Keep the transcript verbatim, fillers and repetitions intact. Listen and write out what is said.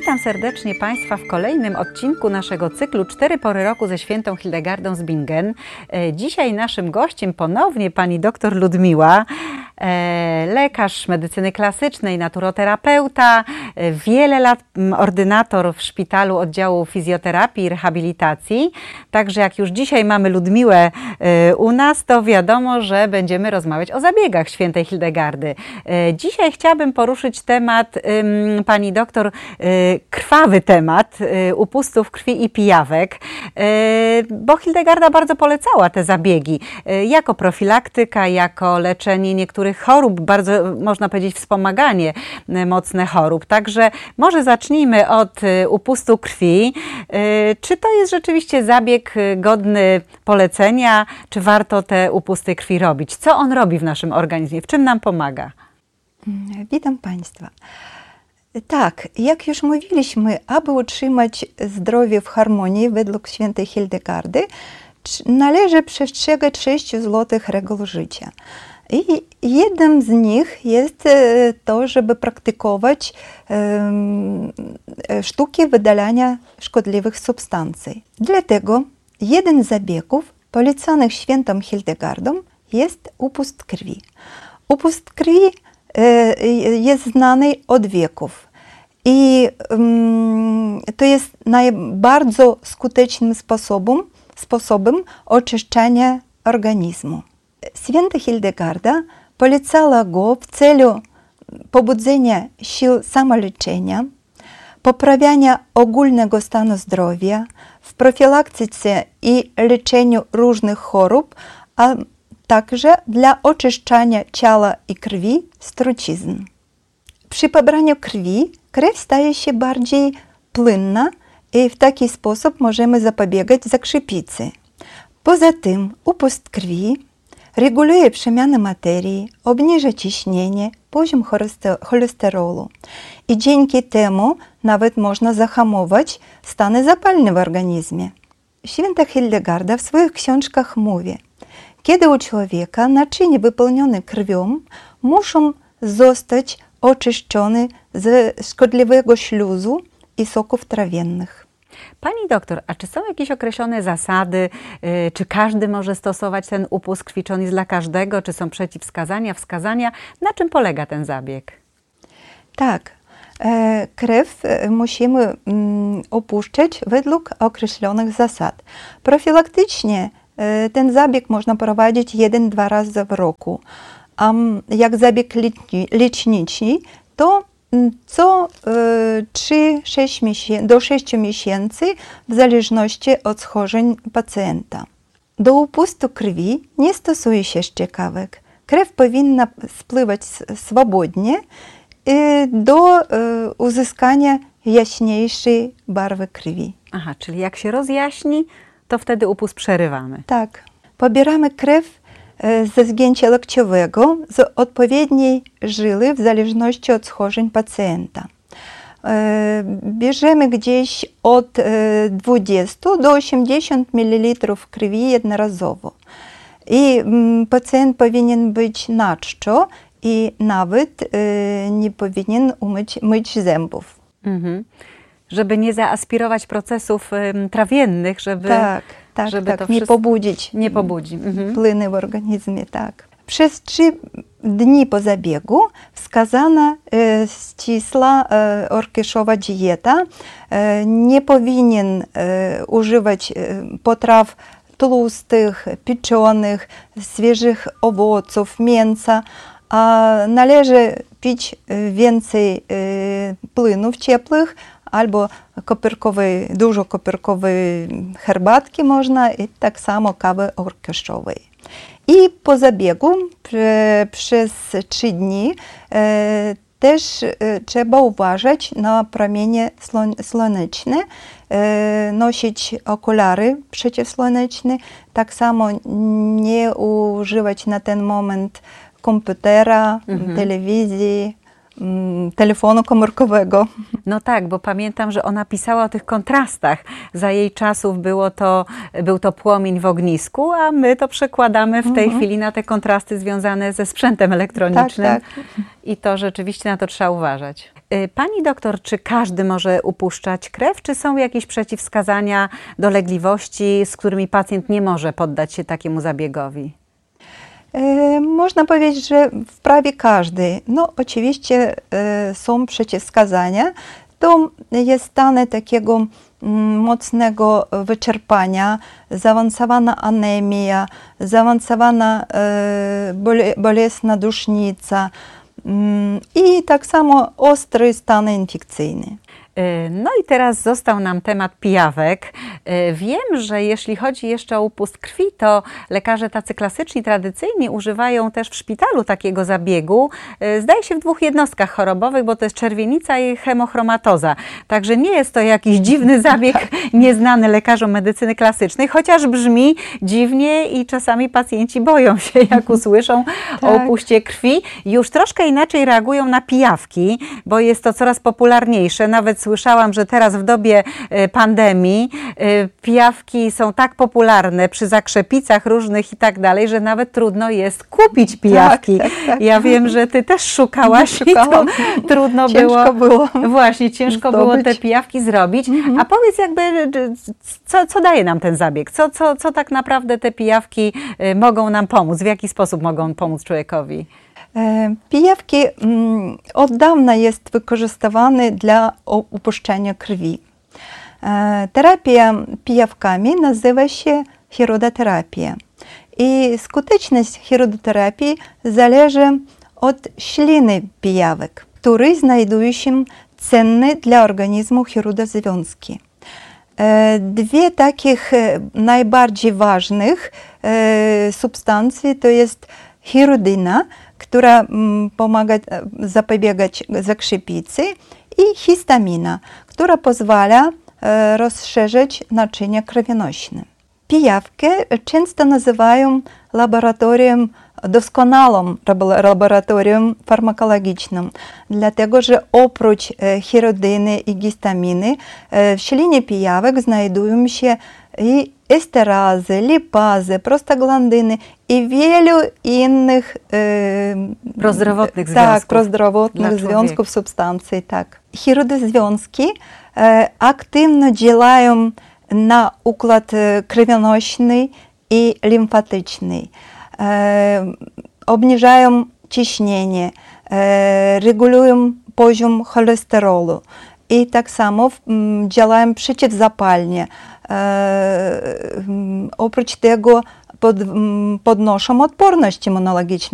Witam serdecznie Państwa w kolejnym odcinku naszego cyklu Cztery pory roku ze świętą Hildegardą z Bingen. Dzisiaj naszym gościem ponownie pani doktor Ludmiła, lekarz medycyny klasycznej, naturoterapeuta, wiele lat ordynator w szpitalu oddziału fizjoterapii i rehabilitacji. Także jak już dzisiaj mamy Ludmiłę u nas, to wiadomo, że będziemy rozmawiać o zabiegach świętej Hildegardy. Dzisiaj chciałabym poruszyć temat pani doktor, krwawy temat upustów krwi i pijawek, bo Hildegarda bardzo polecała te zabiegi jako profilaktyka, jako leczenie niektórych chorób, bardzo można powiedzieć wspomaganie mocne chorób. Także może zacznijmy od upustu krwi. Czy to jest rzeczywiście zabieg godny polecenia, czy warto te upusty krwi robić? Co on robi w naszym organizmie? W czym nam pomaga? Witam Państwa. Tak, jak już mówiliśmy, aby utrzymać zdrowie w harmonii według świętej Hildegardy, należy przestrzegać sześciu złotych reguł życia. I jednym z nich jest to, żeby praktykować um, sztuki wydalania szkodliwych substancji. Dlatego jeden z zabiegów polecanych świętą Hildegardą jest upust krwi. Upust krwi jest znany od wieków i um, to jest najbardziej skutecznym sposobem, sposobem oczyszczania organizmu. Święta Hildegarda polecała go w celu pobudzenia sił samoleczenia, poprawiania ogólnego stanu zdrowia, w profilaktyce i leczeniu różnych chorób, a także dla oczyszczania ciała i krwi z trucizn. Przy pobraniu krwi krew staje się bardziej płynna i w taki sposób możemy zapobiegać zakrzepicy. Poza tym upust krwi reguluje przemianę materii, obniża ciśnienie, poziom cholesterolu i dzięki temu nawet można zahamować stany zapalne w organizmie. Święta Hildegarda w swoich książkach mówi: kiedy u człowieka naczynia wypełnione krwią muszą zostać oczyszczone ze szkodliwego śluzu i soków trawiennych. Pani doktor, a czy są jakieś określone zasady, yy, czy każdy może stosować ten upust krwi, czy on jest dla każdego, czy są przeciwwskazania, wskazania? Na czym polega ten zabieg? Tak, e, krew musimy mm, opuszczać według określonych zasad. Profilaktycznie e, ten zabieg można prowadzić jeden, dwa razy w roku. A jak zabieg leczniczy, to co trzy do sześciu miesięcy w zależności od schorzeń pacjenta. Do upustu krwi nie stosuje się strzykawek. Krew powinna spływać swobodnie do uzyskania jaśniejszej barwy krwi. Aha, czyli jak się rozjaśni, to wtedy upust przerywamy. Tak. Pobieramy krew ze zgięcia łokciowego z odpowiedniej żyły w zależności od schorzeń pacjenta. Bierzemy gdzieś od dwudziestu do osiemdziesięciu mililitrów krwi jednorazowo. I pacjent powinien być na czczo i nawet nie powinien umyć myć zębów. Mhm. Żeby nie zaaspirować procesów trawiennych, żeby... Tak. Tak, żeby tak, to nie wszystko pobudzić nie pobudzi. Mhm. płyny w organizmie. Tak. Przez trzy dni po zabiegu wskazana e, ścisła e, orkieszowa dieta. E, nie powinien e, używać e, potraw tłustych, pieczonych, świeżych owoców, mięsa, a należy pić więcej e, płynów ciepłych, albo koperkowej, dużo koperkowej herbatki można i tak samo kawy orkieszowej. I po zabiegu pre, przez trzy dni e, też e, trzeba uważać na promienie słoneczne, e, nosić okulary przeciwsłoneczne, tak samo nie używać na ten moment komputera, mhm. telewizji, telefonu komórkowego. No tak, bo pamiętam, że ona pisała o tych kontrastach. Za jej czasów było to, był to płomień w ognisku, a my to przekładamy w tej mhm. chwili na te kontrasty związane ze sprzętem elektronicznym. Tak, tak. I to rzeczywiście na to trzeba uważać. Pani doktor, czy każdy może upuszczać krew, czy są jakieś przeciwwskazania, dolegliwości, z którymi pacjent nie może poddać się takiemu zabiegowi? E, Można powiedzieć, że w prawie każdy. No oczywiście e, są przeciwwskazania. To jest stany takiego mm, mocnego wyczerpania, zaawansowana anemia, zaawansowana e, bole, bolesna dusznica mm, i tak samo ostry stan infekcyjny. No i teraz został nam temat pijawek. Wiem, że jeśli chodzi jeszcze o upust krwi, to lekarze tacy klasyczni, tradycyjni używają też w szpitalu takiego zabiegu. Zdaje się w dwóch jednostkach chorobowych, bo to jest czerwienica i hemochromatoza. Także nie jest to jakiś dziwny zabieg nieznany lekarzom medycyny klasycznej, chociaż brzmi dziwnie i czasami pacjenci boją się, jak usłyszą Tak. o upuście krwi. Już troszkę inaczej reagują na pijawki, bo jest to coraz popularniejsze. Nawet słyszałam, że teraz w dobie pandemii pijawki są tak popularne przy zakrzepicach różnych i tak dalej, że nawet trudno jest kupić pijawki. Tak, tak, tak. Ja wiem, że ty też szukałaś i to trudno Ciężko było. było Właśnie, ciężko zdobyć. było te pijawki zrobić. Mhm. A powiedz jakby, co, co daje nam ten zabieg? Co, co, co tak naprawdę te pijawki mogą nam pomóc? W jaki sposób mogą pomóc człowiekowi? Pijawki mm, od dawna jest wykorzystywane dla upuszczenia krwi. E, terapia pijawkami nazywa się chirodoterapia. I skuteczność chirodoterapii zależy od śliny pijawek, w której znajdują się cenne dla organizmu chirodozwiązki. E, dwie takich najbardziej ważnych e, substancje to jest chirodyna, która pomaga zapobiegać zakrzepicy, i histamina, która pozwala rozszerzyć naczynia krwionośne. Pijawkę często nazywają laboratorium, doskonałym laboratorium farmakologicznym, dlatego że oprócz chirodyny i histaminy w ślinie pijawek znajdują się i esterazy, lipazy, prostaglandyny i wielu innych e, prozdrowotnych tak, związków. prozdrowotnych związków, substancji. Tak. Chirodozwiązki e, aktywnie działają na układ krwionośny i limfatyczny. E, obniżają ciśnienie, e, regulują poziom cholesterolu i tak samo m, działają przeciwzapalnie. E, oprócz tego pod, podnoszą odporność immunologiczną.